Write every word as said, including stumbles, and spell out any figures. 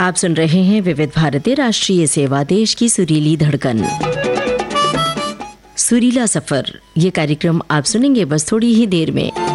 आप सुन रहे हैं विविध भारती राष्ट्रीय सेवा, देश की सुरीली धड़कन, सुरीला सफर। ये कार्यक्रम आप सुनेंगे बस थोड़ी ही देर में।